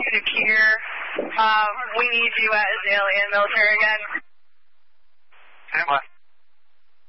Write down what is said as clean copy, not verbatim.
secure. We need you at Azalea Military again. Stand by.